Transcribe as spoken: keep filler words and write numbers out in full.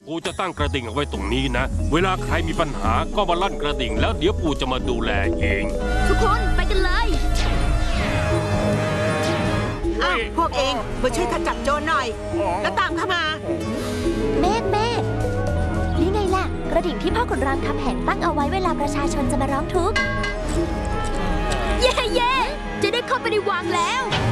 ปู่จะตั้งกระดิ่งเอาไว้ตรงนี้นะเวลาใครมีปัญหาก็มาลั่นกระดิ่งแล้วเดี๋ยวปู่จะมาดูแลเองทุกคนไปกันเลยอ้าวพวกเองมาช่วยขจัดโจรหน่อยแล้วตามเข้ามาเมฆเมฆนี่ไงล่ะกระดิ่งที่พ่อขุนรามคำแหงตั้งเอาไว้เวลาประชาชนจะมาร้องทุกข์เย่เย่จะได้เข้าไปในวังแล้ว